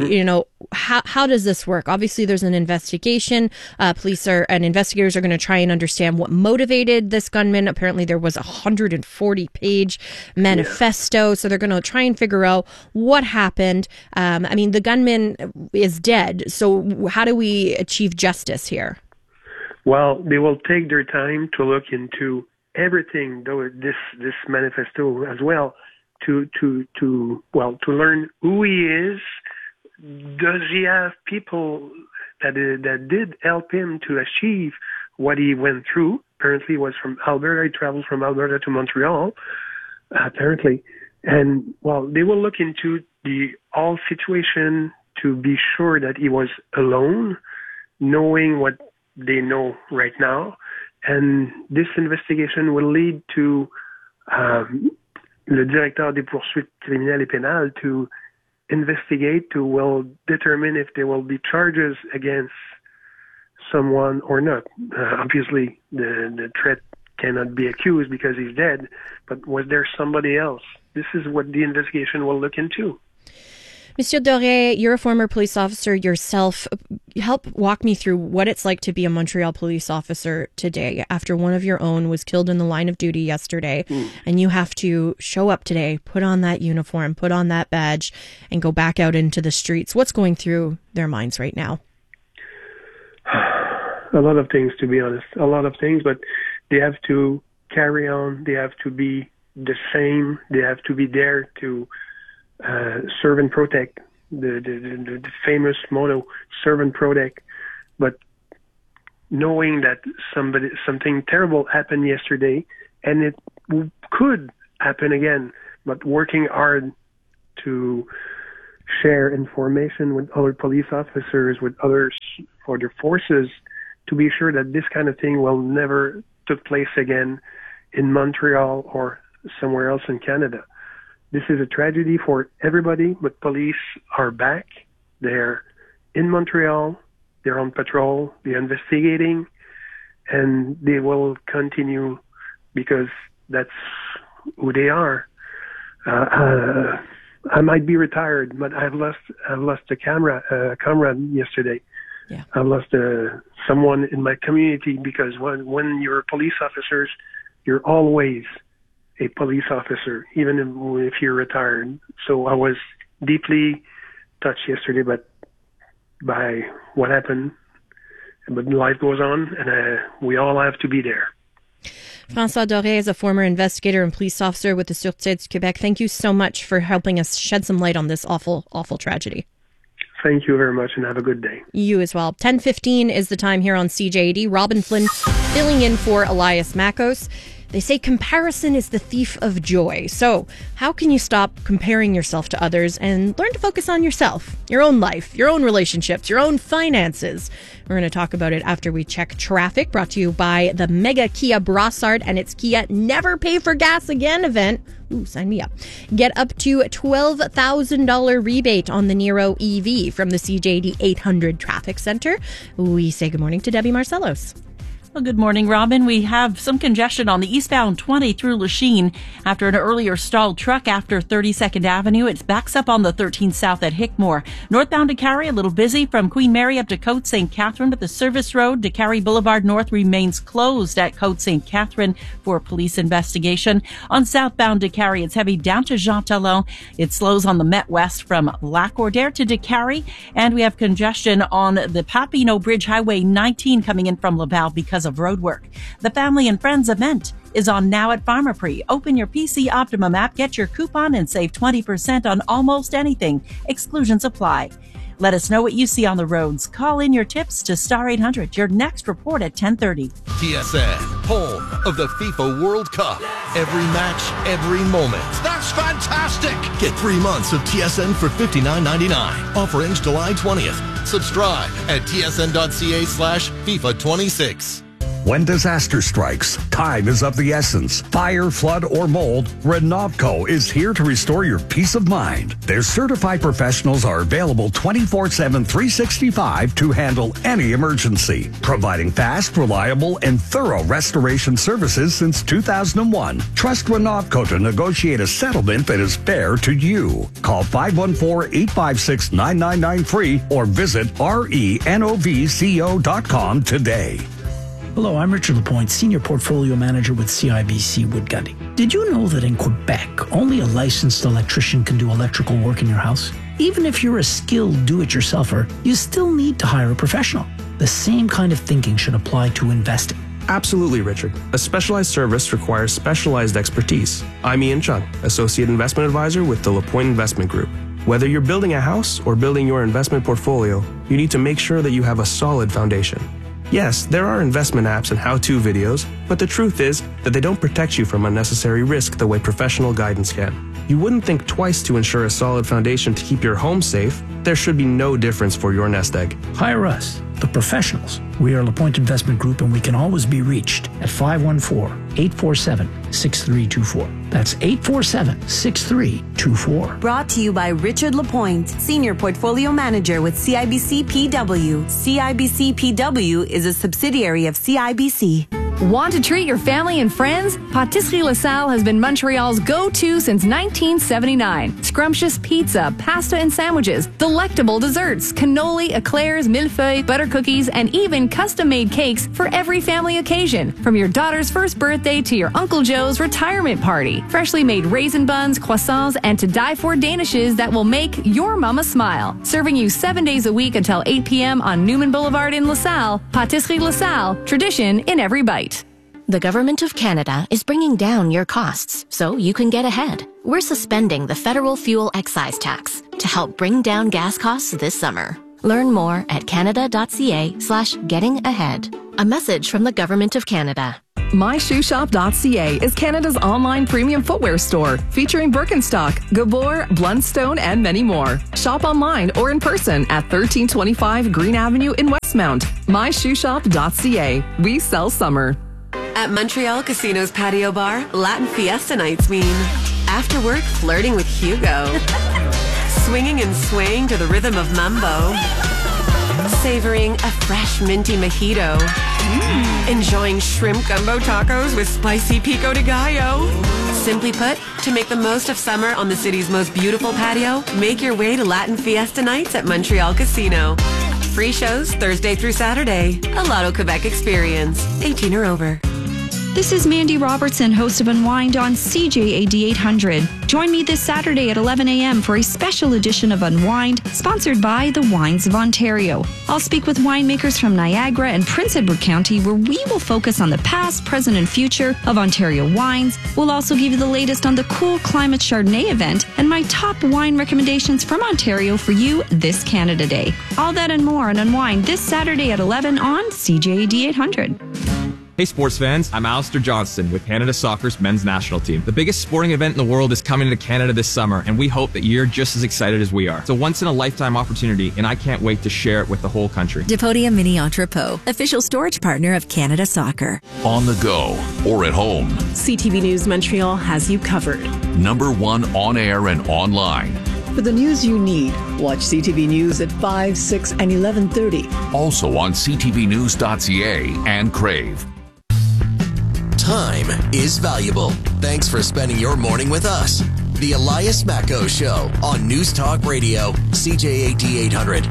how does this work? Obviously, there's an investigation. Investigators are going to try and understand what motivated this gunman. Apparently, there was a 140-page manifesto. So they're going to try and figure out what happened. The gunman is dead. So how do we achieve justice here? Well, they will take their time to look into everything, though this manifesto as well, to learn who he is. Does he have people that did help him to achieve what he went through? Apparently, he was from Alberta. He traveled from Alberta to Montreal, apparently. And, they will look into the whole situation to be sure that he was alone, knowing what they know right now. And this investigation will lead to le directeur des poursuites criminelles et pénales to investigate, will determine if there will be charges against someone or not. Obviously, the threat cannot be accused because he's dead, but was there somebody else? This is what the investigation will look into. Monsieur Doré, you're a former police officer yourself. Help walk me through what it's like to be a Montreal police officer today after one of your own was killed in the line of duty yesterday, and you have to show up today, put on that uniform, put on that badge, and go back out into the streets. What's going through their minds right now? A lot of things, to be honest. A lot of things, but they have to carry on. They have to be the same. They have to be there to serve and protect, the famous motto, serve and protect. But knowing that something terrible happened yesterday, and it could happen again, but working hard to share information with other police officers, with others for their forces, to be sure that this kind of thing will never take place again in Montreal or somewhere else in Canada. This is a tragedy for everybody, but police are back. They're in Montreal. They're on patrol. They're investigating, and they will continue because that's who they are. I might be retired, but I've lost a comrade yesterday. Yeah. I've lost someone in my community because when you're police officers, you're always a police officer, even if you're retired. So I was deeply touched yesterday by what happened. But life goes on, and we all have to be there. François Doré is a former investigator and police officer with the Sûreté du Québec. Thank you so much for helping us shed some light on this awful, awful tragedy. Thank you very much, and have a good day. You as well. 10:15 is the time here on CJAD. Robin Flynn filling in for Elias Makos. They say comparison is the thief of joy. So how can you stop comparing yourself to others and learn to focus on yourself, your own life, your own relationships, your own finances? We're going to talk about it after we check traffic, brought to you by the Mega Kia Brossard and its Kia Never Pay for Gas Again event. Ooh, sign me up. Get up to $12,000 rebate on the Nero EV from the CJD 800 Traffic Center. We say good morning to Debbie Marcellos. Well, good morning, Robin. We have some congestion on the eastbound 20 through Lachine after an earlier stalled truck after 32nd Avenue. It backs up on the 13 South at Hickmore. Northbound DeCarry, a little busy from Queen Mary up to Côte St. Catherine, but the service road DeCarry Boulevard North remains closed at Côte St. Catherine for police investigation. On southbound DeCarry, it's heavy down to Jean Talon. It slows on the Met West from Lac-Ordère to DeCarry, and we have congestion on the Papineau Bridge Highway 19 coming in from Laval because of road work. The Family and Friends event is on now at Pharmaprix. Open your PC Optimum app, get your coupon, and save 20% on almost anything. Exclusions apply. Let us know what you see on the roads. Call in your tips to Star 800. Your next report at 10:30. TSN, home of the FIFA World Cup. Every match, every moment. That's fantastic! Get 3 months of TSN for $59.99. Offer ends July 20th. Subscribe at tsn.ca/FIFA26. When disaster strikes, time is of the essence. Fire, flood, or mold, Renovco is here to restore your peace of mind. Their certified professionals are available 24/7, 365 to handle any emergency, providing fast, reliable, and thorough restoration services since 2001. Trust Renovco to negotiate a settlement that is fair to you. Call 514-856-9993 or visit renovco.com today. Hello, I'm Richard Lapointe, Senior Portfolio Manager with CIBC Wood Gundy. Did you know that in Quebec, only a licensed electrician can do electrical work in your house? Even if you're a skilled do-it-yourselfer, you still need to hire a professional. The same kind of thinking should apply to investing. Absolutely, Richard. A specialized service requires specialized expertise. I'm Ian Chung, Associate Investment Advisor with the Lapointe Investment Group. Whether you're building a house or building your investment portfolio, you need to make sure that you have a solid foundation. Yes, there are investment apps and how-to videos, but the truth is that they don't protect you from unnecessary risk the way professional guidance can. You wouldn't think twice to ensure a solid foundation to keep your home safe. There should be no difference for your nest egg. Hire us. the professionals. We are LaPointe Investment Group, and we can always be reached at 514-847-6324. That's 847-6324. Brought to you by Richard Lapointe, Senior Portfolio Manager with CIBC PW. CIBC PW is a subsidiary of CIBC. Want to treat your family and friends? Patisserie LaSalle has been Montreal's go-to since 1979. Scrumptious pizza, pasta and sandwiches, delectable desserts, cannoli, eclairs, millefeuilles, butter cookies, and even custom-made cakes for every family occasion. From your daughter's first birthday to your Uncle Joe's retirement party. Freshly made raisin buns, croissants, and to die for danishes that will make your mama smile. Serving you 7 days a week until 8 p.m. on Newman Boulevard in LaSalle. Patisserie LaSalle, tradition in every bite. The Government of Canada is bringing down your costs so you can get ahead. We're suspending the federal fuel excise tax to help bring down gas costs this summer. Learn more at canada.ca/gettingahead. A message from the Government of Canada. MyShoeShop.ca is Canada's online premium footwear store featuring Birkenstock, Gabor, Blundstone, and many more. Shop online or in person at 1325 Green Avenue in Westmount. MyShoeShop.ca. We sell summer. At Montreal Casino's patio bar, Latin Fiesta nights mean after work flirting with Hugo, swinging and swaying to the rhythm of mambo, savoring a fresh minty mojito, enjoying shrimp gumbo tacos with spicy pico de gallo. Simply put, to make the most of summer on the city's most beautiful patio, make your way to Latin Fiesta nights at Montreal Casino. Free shows Thursday through Saturday. A Lotto Quebec experience. 18 or over. This is Mandy Robertson, host of Unwind on CJAD 800. Join me this Saturday at 11 a.m. for a special edition of Unwind, sponsored by the Wines of Ontario. I'll speak with winemakers from Niagara and Prince Edward County, where we will focus on the past, present, and future of Ontario wines. We'll also give you the latest on the Cool Climate Chardonnay event and my top wine recommendations from Ontario for you this Canada Day. All that and more on Unwind this Saturday at 11 on CJAD 800. Hey sports fans, I'm Alistair Johnston with Canada Soccer's men's national team. The biggest sporting event in the world is coming to Canada this summer, and we hope that you're just as excited as we are. It's a once-in-a-lifetime opportunity, and I can't wait to share it with the whole country. Depodia Mini Entrepot, official storage partner of Canada Soccer. On the go or at home, CTV News Montreal has you covered. #1 on air and online. For the news you need, watch CTV News at 5, 6, and 11:30. Also on ctvnews.ca and Crave. Time is valuable. Thanks for spending your morning with us. The Elias Macko Show on News Talk Radio, CJAD 800.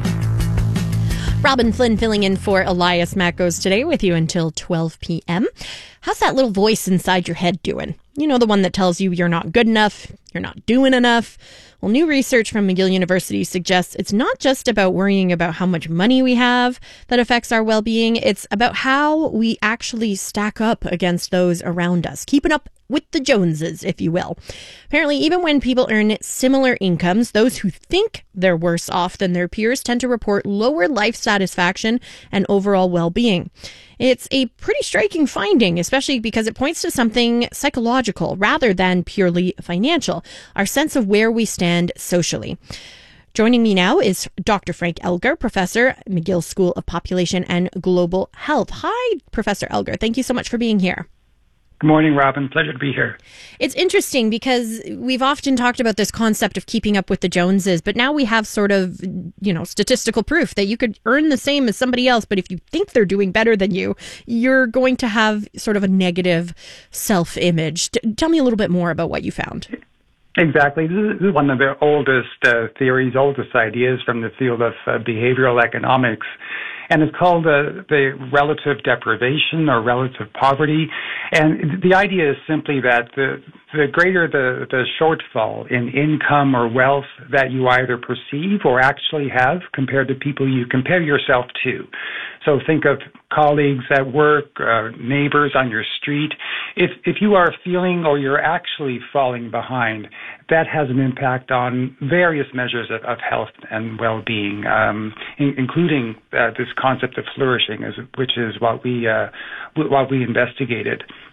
Robin Flynn filling in for Elias Mackos today with you until 12 p.m. How's that little voice inside your head doing? You know, the one that tells you you're not good enough, you're not doing enough. Well, new research from McGill University suggests it's not just about worrying about how much money we have that affects our well-being. It's about how we actually stack up against those around us, keeping up with the Joneses, if you will. Apparently, even when people earn similar incomes, those who think they're worse off than their peers tend to report lower life satisfaction and overall well-being. It's a pretty striking finding, especially because it points to something psychological rather than purely financial, our sense of where we stand socially. Joining me now is Dr. Frank Elgar, professor, McGill School of Population and Global Health. Hi, Professor Elgar. Thank you so much for being here. Good morning, Robin. Pleasure to be here. It's interesting because we've often talked about this concept of keeping up with the Joneses, but now we have sort of, statistical proof that you could earn the same as somebody else, but if you think they're doing better than you, you're going to have sort of a negative self-image. Tell me a little bit more about what you found. Exactly. This is one of the oldest theories, oldest ideas from the field of behavioral economics. And it's called the relative deprivation or relative poverty. And the idea is simply that the greater the shortfall in income or wealth that you either perceive or actually have compared to people you compare yourself to. So think of colleagues at work, neighbors on your street. If you are feeling or you're actually falling behind, that has an impact on various measures of health and well-being, including this concept of flourishing, which is what we investigated.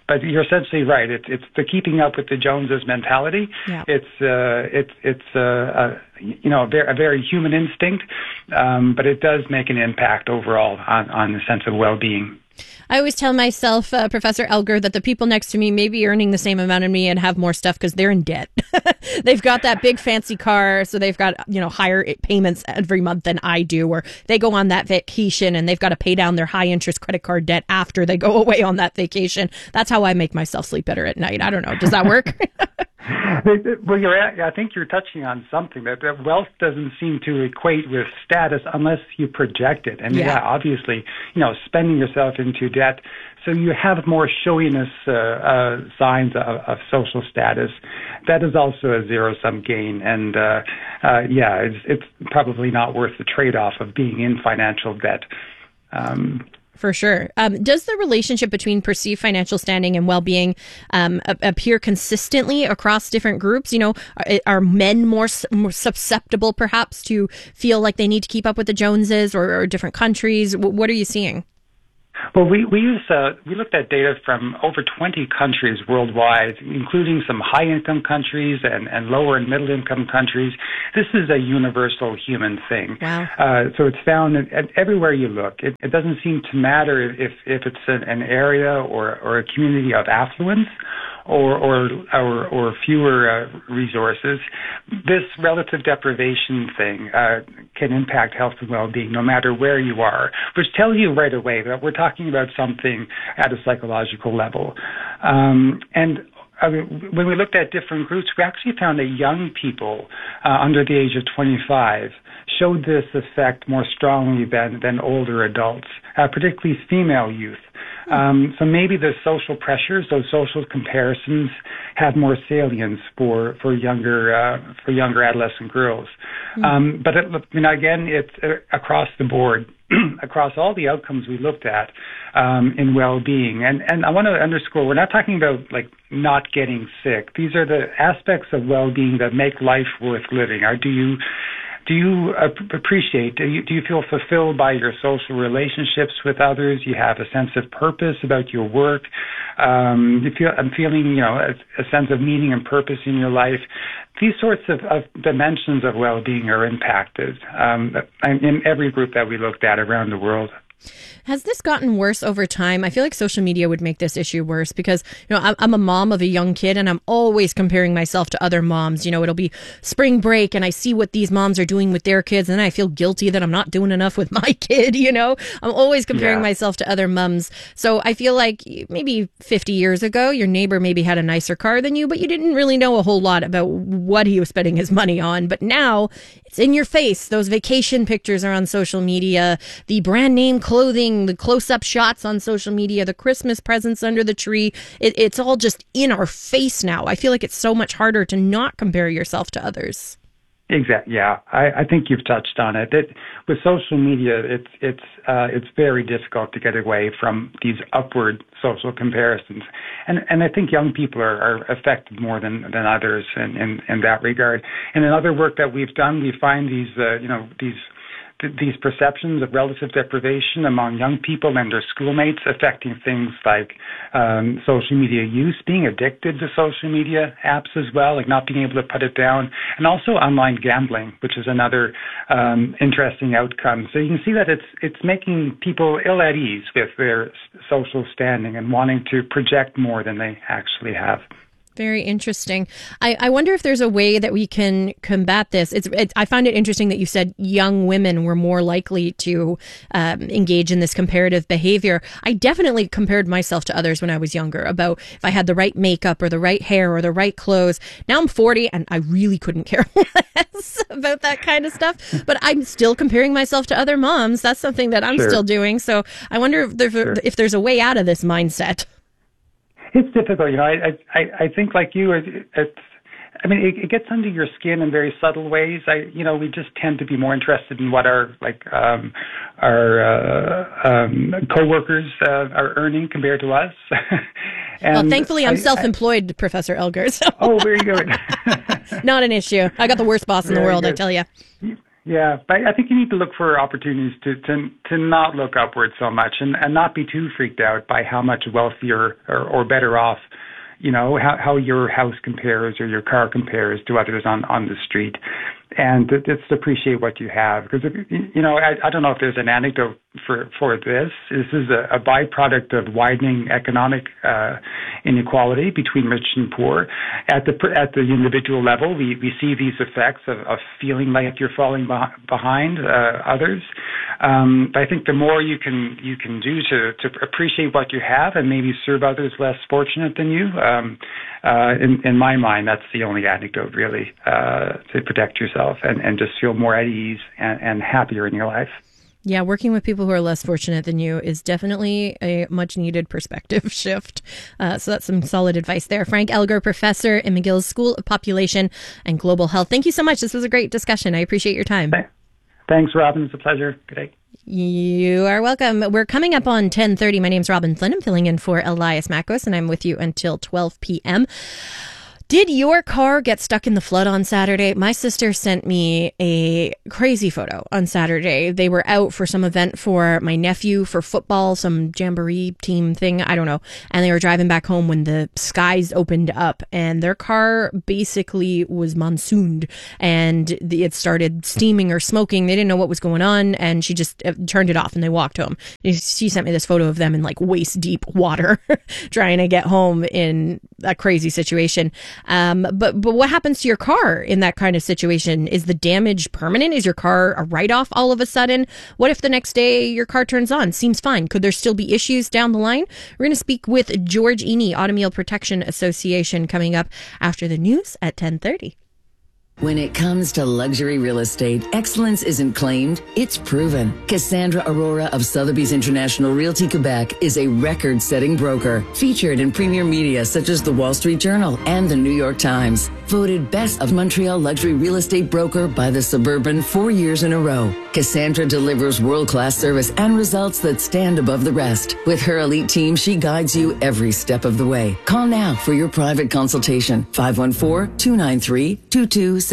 But you're essentially right. It's the keeping up with the Joneses mentality. Yeah. It's a very human instinct, but it does make an impact overall on the sense of well-being. I always tell myself, Professor Elgar, that the people next to me may be earning the same amount of me and have more stuff because they're in debt. They've got that big fancy car, so they've got, higher payments every month than I do, or they go on that vacation and they've got to pay down their high interest credit card debt after they go away on that vacation. That's how I make myself sleep better at night. I don't know. Does that work? Well, I think you're touching on something that wealth doesn't seem to equate with status unless you project it. And obviously, spending yourself into debt, so you have more showiness signs of social status. That is also a zero-sum gain, and it's probably not worth the trade-off of being in financial debt. For sure. Does the relationship between perceived financial standing and well-being appear consistently across different groups? Are men more susceptible, perhaps, to feel like they need to keep up with the Joneses or different countries? What are you seeing? Well, we looked at data from over 20 countries worldwide, including some high-income countries and lower and middle-income countries. This is a universal human thing. Wow. So it's found everywhere you look. It doesn't seem to matter if it's an area or a community of affluence or fewer resources. This relative deprivation thing can impact health and well-being no matter where you are, which tells you right away that we're talking about something at a psychological level. When we looked at different groups, we actually found that young people under the age of 25 showed this effect more strongly than older adults, particularly female youth. So maybe the social pressures, those social comparisons, have more salience for younger adolescent girls. But again, it's across the board, across all the outcomes we looked at in well-being. And I want to underscore, we're not talking about not getting sick. These are the aspects of well-being that make life worth living. Do you appreciate, do you feel fulfilled by your social relationships with others? You have a sense of purpose about your work. I'm feeling, a sense of meaning and purpose in your life. These sorts of dimensions of well-being are impacted in every group that we looked at around the world. Has this gotten worse over time? I feel like social media would make this issue worse because, I'm a mom of a young kid and I'm always comparing myself to other moms. It'll be spring break and I see what these moms are doing with their kids and then I feel guilty that I'm not doing enough with my kid, I'm always comparing myself to other moms. So I feel like maybe 50 years ago, your neighbor maybe had a nicer car than you, but you didn't really know a whole lot about what he was spending his money on. But now it's in your face. Those vacation pictures are on social media, the brand name clothing, the close-up shots on social media, the Christmas presents under the tree. It's all just in our face now. I feel like it's so much harder to not compare yourself to others. Exactly. Yeah, I think you've touched on it. With social media, it's very difficult to get away from these upward social comparisons, and I think young people are affected more than others in that regard. And in other work that we've done, we find these perceptions of relative deprivation among young people and their schoolmates affecting things like social media use, being addicted to social media apps as well, like not being able to put it down, and also online gambling, which is another interesting outcome. So you can see that it's making people ill at ease with their social standing and wanting to project more than they actually have. Very interesting. I wonder if there's a way that we can combat this. I find it interesting that you said young women were more likely to engage in this comparative behavior. I definitely compared myself to others when I was younger about if I had the right makeup or the right hair or the right clothes. Now I'm 40 and I really couldn't care less about that kind of stuff. But I'm still comparing myself to other moms. That's something that I'm still doing. So I wonder if there's a way out of this mindset. It's difficult, I think like you, it gets under your skin in very subtle ways. We just tend to be more interested in what our coworkers are earning compared to us. Well, thankfully, I'm self-employed, Professor Elgar. So. Oh, very good. Not an issue. I got the worst boss in the world, I tell you. Yeah, but I think you need to look for opportunities to not look upwards so much and not be too freaked out by how much wealthier or better off, how your house compares or your car compares to others on the street. And just appreciate what you have. Because, I don't know if there's an anecdote for this. This is a byproduct of widening economic inequality between rich and poor. At the individual level, we see these effects of feeling like you're falling behind others. But I think the more you can do to appreciate what you have and maybe serve others less fortunate than you, in my mind, that's the only antidote really to protect yourself and just feel more at ease and happier in your life. Yeah, working with people who are less fortunate than you is definitely a much needed perspective shift. So that's some solid advice there. Frank Elgar, professor in McGill's School of Population and Global Health. Thank you so much. This was a great discussion. I appreciate your time. Thanks, Robin. It's a pleasure. Good day. You are welcome. We're coming up on 10:30. My name's Robin Flynn. I'm filling in for Elias Makos, and I'm with you until 12 p.m. Did your car get stuck in the flood on Saturday? My sister sent me a crazy photo on Saturday. They were out for some event for my nephew for football, some jamboree team thing, I don't know. And they were driving back home when the skies opened up and their car basically was monsooned and it started steaming or smoking. They didn't know what was going on and she just turned it off and they walked home. She sent me this photo of them in like waist deep water trying to get home in a crazy situation. But what happens to your car in that kind of situation? Is the damage permanent? Is your car a write-off all of a sudden? What if the next day your car turns on? Seems fine. Could there still be issues down the line? We're going to speak with George Eny, Automobile Protection Association, coming up after the news at 10:30. When it comes to luxury real estate, excellence isn't claimed, it's proven. Cassandra Aurora of Sotheby's International Realty Quebec is a record-setting broker, featured in premier media such as the Wall Street Journal and the New York Times. Voted Best of Montreal Luxury Real Estate Broker by the Suburban 4 years in a row. Cassandra delivers world-class service and results that stand above the rest. With her elite team, she guides you every step of the way. Call now for your private consultation. 514-293-2277.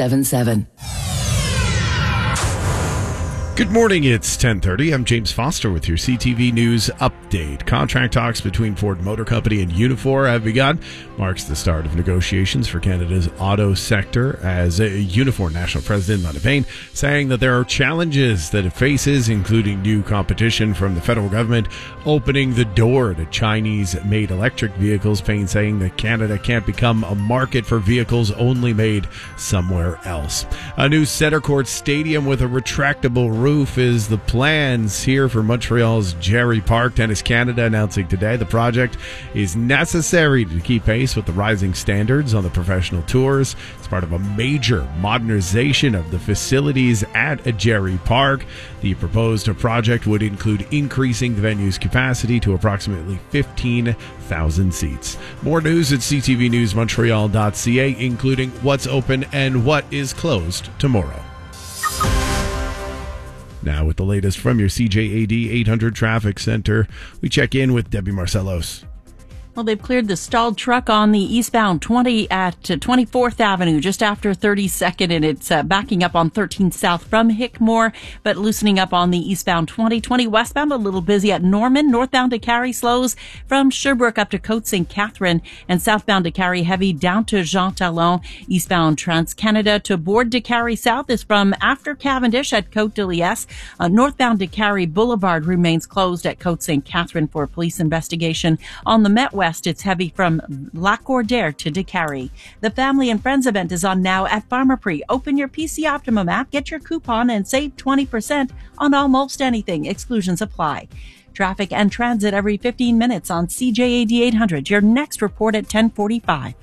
Good morning, it's 10:30. I'm James Foster with your CTV News update. Contract talks between Ford Motor Company and Unifor have begun. Marks the start of negotiations for Canada's auto sector as Unifor National President Lana Payne saying that there are challenges that it faces, including new competition from the federal government opening the door to Chinese-made electric vehicles. Payne saying that Canada can't become a market for vehicles only made somewhere else. A new center court stadium with a retractable roof is the plans here for Montreal's Jerry Park. Tennis Canada announcing today the project is necessary to keep pace with the rising standards on the professional tours. It's part of a major modernization of the facilities at Jerry Park. The proposed project would include increasing the venue's capacity to approximately 15,000 seats. More news at ctvnewsmontreal.ca, including what's open and what is closed tomorrow. Now with the latest from your CJAD 800 Traffic Center, we check in with Debbie Marcellos. Well, they've cleared the stalled truck on the eastbound 20 at 24th Avenue just after 32nd, and it's backing up on 13th South from Hickmore, but loosening up on the eastbound 20 westbound, a little busy at Norman. Northbound to Carrie slows from Sherbrooke up to Côte St. Catherine, and southbound to Carrie heavy down to Jean Talon. Eastbound Trans-Canada to Board de Carrie South is from after Cavendish at Côte de Liesse. Northbound to Carrie Boulevard remains closed at Côte St. Catherine for a police investigation. On the Met West, it's heavy from Lac Cordaire to DeCarry. The Family and Friends event is on now at Pharmaprix. Open your PC Optimum app, get your coupon, and save 20% on almost anything. Exclusions apply. Traffic and transit every 15 minutes on CJAD 800. Your next report at 10:45.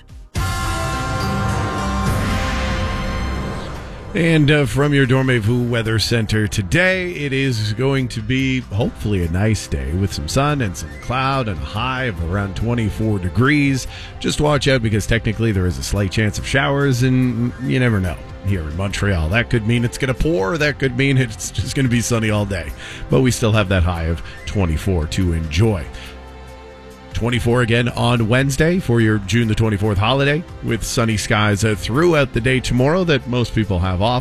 And from your Dormez-vous Weather Center today, it is going to be hopefully a nice day with some sun and some cloud and a high of around 24 degrees. Just watch out because technically there is a slight chance of showers and you never know here in Montreal. That could mean it's going to pour. That could mean it's just going to be sunny all day. But we still have that high of 24 to enjoy. 24 again on Wednesday for your June the 24th holiday with sunny skies throughout the day tomorrow that most people have off.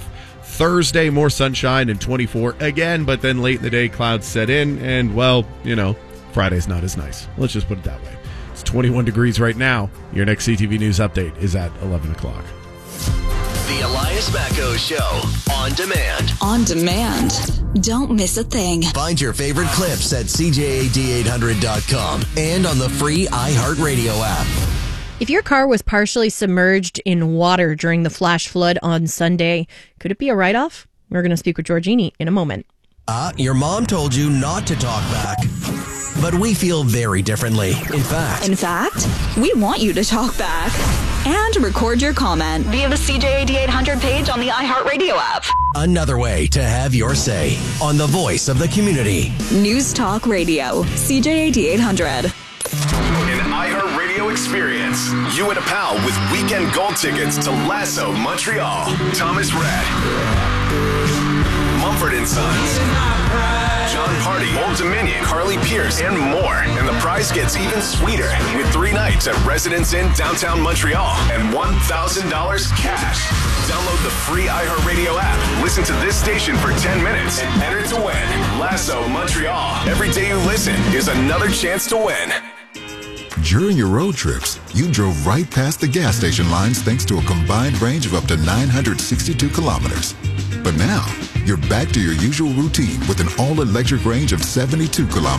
Thursday, more sunshine and 24 again, but then late in the day, clouds set in, and, well, Friday's not as nice. Let's just put it that way. It's 21 degrees right now. Your next CTV News update is at 11 o'clock. The Elias Macco Show, on demand. On demand. Don't miss a thing. Find your favorite clips at CJAD800.com and on the free iHeartRadio app. If your car was partially submerged in water during the flash flood on Sunday, could it be a write-off? We're going to speak with Georgini in a moment. Your mom told you not to talk back, but we feel very differently. In fact, we want you to talk back and record your comment via the CJAD800 page on the iHeartRadio app. Another way to have your say on the voice of the community. News Talk Radio, CJAD800. An iHeartRadio experience. You and a pal with weekend gold tickets to Lasso Montreal. Thomas Rhett, Mumford & Sons, John Party, Old Dominion, Carly Pierce, and more. And the prize gets even sweeter with 3 nights at Residence Inn downtown Montreal and $1,000 cash. Download the free iHeartRadio app. Listen to this station for 10 minutes and enter to win. Lasso Montreal. Every day you listen is another chance to win. During your road trips, you drove right past the gas station lines thanks to a combined range of up to 962 kilometers. But now, you're back to your usual routine with an all-electric range of 72 kilometers.